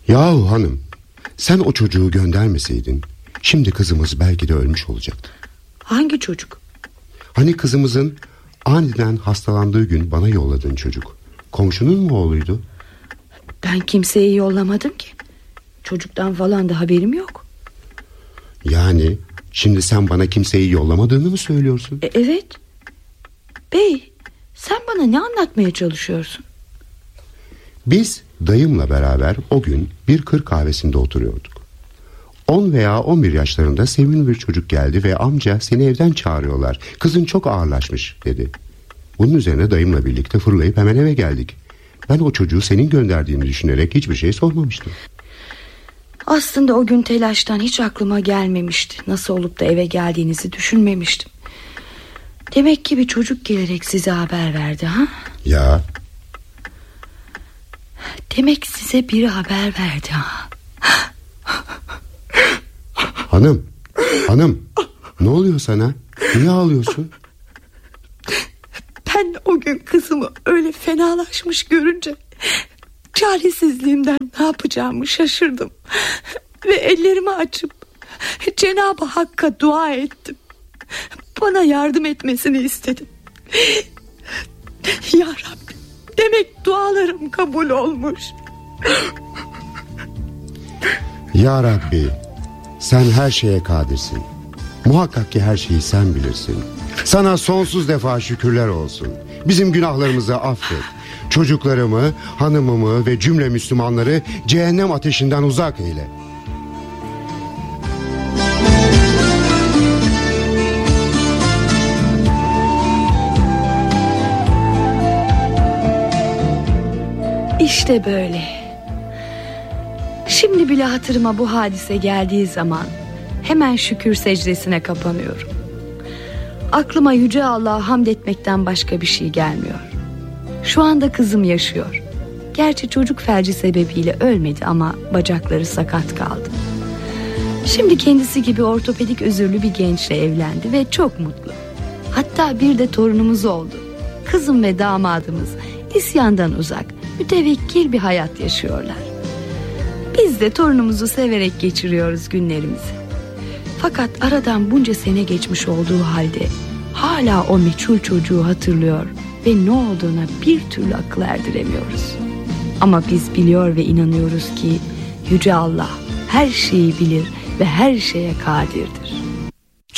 Yahu hanım, sen o çocuğu göndermeseydin şimdi kızımız belki de ölmüş olacaktı. Hangi çocuk? Hani kızımızın aniden hastalandığı gün bana yolladığın çocuk. Komşunun mu oğluydu? Ben kimseyi yollamadım ki. Çocuktan falan da haberim yok. Yani şimdi sen bana kimseyi yollamadığını mı söylüyorsun? Evet. Bey, sen bana ne anlatmaya çalışıyorsun? Biz dayımla beraber o gün bir kır kahvesinde oturuyorduk. 10 veya 11 yaşlarında sevimli bir çocuk geldi ve amca seni evden çağırıyorlar. Kızın çok ağırlaşmış dedi. Bunun üzerine dayımla birlikte fırlayıp hemen eve geldik. Ben o çocuğu senin gönderdiğini düşünerek hiçbir şey sormamıştım. Aslında o gün telaştan hiç aklıma gelmemişti. Nasıl olup da eve geldiğinizi düşünmemiştim. Demek ki bir çocuk gelerek size haber verdi, ha? Ya. Demek size biri haber verdi, ha? Hanım, ne oluyor sana? Niye ağlıyorsun? Ben o gün kızımı öyle fenalaşmış görünce çaresizliğimden ne yapacağımı şaşırdım. Ve ellerimi açıp Cenab-ı Hakk'a dua ettim. Bana yardım etmesini istedim. Ya Rabbi, demek dualarım kabul olmuş. Ya Rabbi, sen her şeye kadirsin. Muhakkak ki her şeyi sen bilirsin. Sana sonsuz defa şükürler olsun. Bizim günahlarımızı affet. Çocuklarımı, hanımımı ve cümle Müslümanları cehennem ateşinden uzak eyle. İşte böyle. Şimdi bile hatırıma bu hadise geldiği zaman hemen şükür secdesine kapanıyorum. Aklıma Yüce Allah'a hamd etmekten başka bir şey gelmiyor. Şu anda kızım yaşıyor. Gerçi çocuk felci sebebiyle ölmedi ama bacakları sakat kaldı. Şimdi kendisi gibi ortopedik özürlü bir gençle evlendi ve çok mutlu. Hatta bir de torunumuz oldu. Kızım ve damadımız isyandan uzak, mütevekkil bir hayat yaşıyorlar. Biz de torunumuzu severek geçiriyoruz günlerimizi. Fakat aradan bunca sene geçmiş olduğu halde hala o meçhul çocuğu hatırlıyor ve ne olduğuna bir türlü akıl erdiremiyoruz. Ama biz biliyor ve inanıyoruz ki Yüce Allah her şeyi bilir ve her şeye kadirdir.